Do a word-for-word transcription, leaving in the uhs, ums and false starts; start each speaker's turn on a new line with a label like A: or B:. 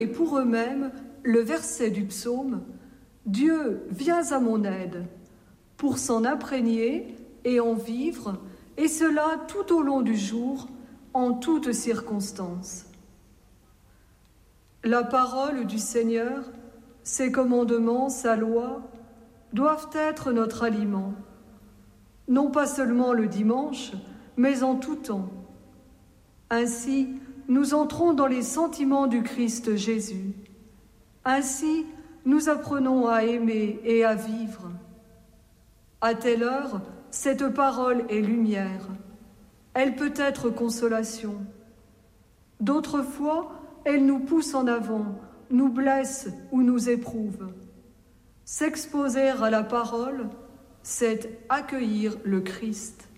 A: et pour eux-mêmes le verset du psaume « Dieu, viens à mon aide » pour s'en imprégner et en vivre, et cela tout au long du jour, en toutes circonstances. La parole du Seigneur, ses commandements, sa loi, doivent être notre aliment, non pas seulement le dimanche, mais en tout temps. Ainsi, nous entrons dans les sentiments du Christ Jésus. Ainsi, nous apprenons à aimer et à vivre. À telle heure, cette parole est lumière. Elle peut être consolation. D'autres fois, elle nous pousse en avant, nous blesse ou nous éprouve. S'exposer à la parole, c'est accueillir le Christ.